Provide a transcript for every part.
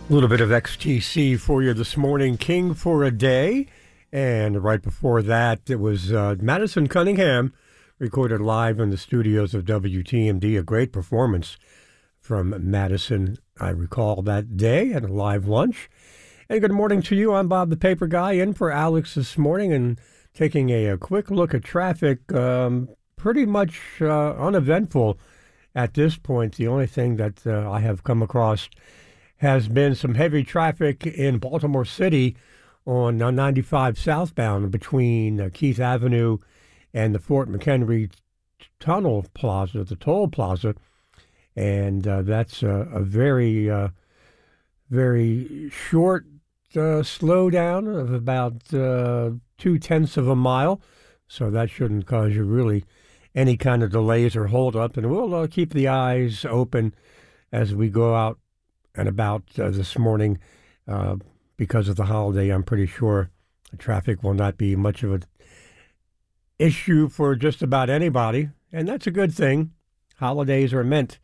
A little bit of XTC for you this morning, King for a Day. And right before that, it was Madison Cunningham, recorded live in the studios of WTMD. A great performance from Madison. I recall that day at a live lunch. And good morning to you. I'm Bob the Paper Guy, in for Alex this morning and taking a quick look at traffic. Pretty much uneventful at this point. The only thing that I have come across has been some heavy traffic in Baltimore City on 95 southbound between Keith Avenue and the Fort McHenry Tunnel Plaza, the toll plaza. And that's a very, very short slowdown of about 0.2 of a mile. So that shouldn't cause you really any kind of delays or hold up. And we'll keep the eyes open as we go out and about this morning. Because of the holiday, I'm pretty sure the traffic will not be much of an issue for just about anybody, and that's a good thing. Holidays are meant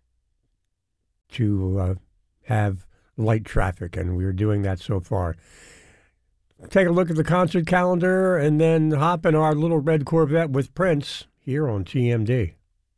to have light traffic, and we're doing that so far. Take a look at the concert calendar and then hop in our little red Corvette with Prince here on TMD.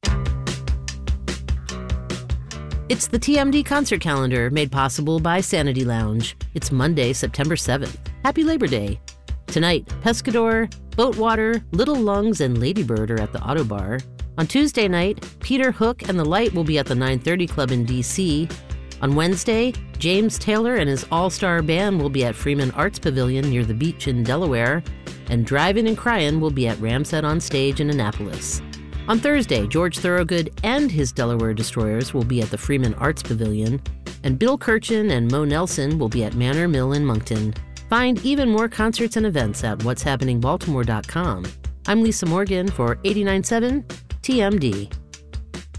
It's the TMD concert calendar made possible by Sanity Lounge. It's Monday, September 7th. Happy Labor Day. Tonight, Pescador, Boatwater, Little Lungs, and Ladybird are at the Auto Bar. On Tuesday night, Peter Hook and the Light will be at the 930 Club in D.C. On Wednesday, James Taylor and his all-star band will be at Freeman Arts Pavilion near the beach in Delaware. And Drivin' and Cryin' will be at Ramset on Stage in Annapolis. On Thursday, George Thorogood and his Delaware Destroyers will be at the Freeman Arts Pavilion, and Bill Kirchen and Mo Nelson will be at Manor Mill in Moncton. Find even more concerts and events at what'shappeningbaltimore.com. I'm Lisa Morgan for 89.7 TMD.